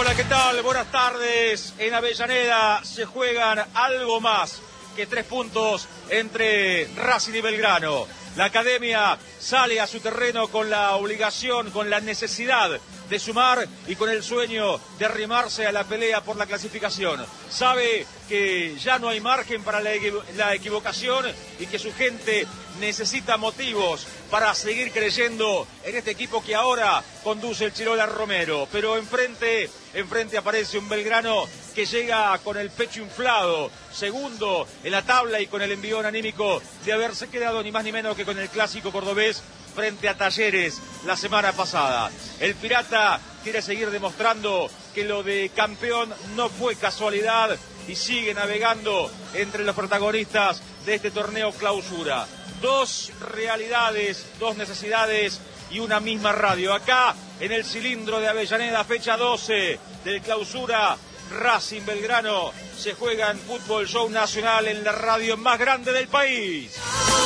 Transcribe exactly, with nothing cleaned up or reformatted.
Hola, ¿qué tal? Buenas tardes. En Avellaneda se juegan algo más que tres puntos entre Racing y Belgrano. La academia sale a su terreno con la obligación, con la necesidad de sumar y con el sueño de arrimarse a la pelea por la clasificación. Sabe que ya no hay margen para la, equiv- la equivocación y que su gente necesita motivos para seguir creyendo en este equipo que ahora conduce el Chirola Romero. Pero enfrente, enfrente aparece un Belgrano que llega con el pecho inflado, segundo en la tabla y con el envión anímico de haberse quedado ni más ni menos que con el clásico cordobés frente a Talleres la semana pasada. El Pirata quiere seguir demostrando que lo de campeón no fue casualidad y sigue navegando entre los protagonistas de este torneo clausura. Dos realidades, dos necesidades y una misma radio. Acá en el cilindro de Avellaneda, fecha doce del clausura, Racing Belgrano se juega en Fútbol Show Nacional en la radio más grande del país.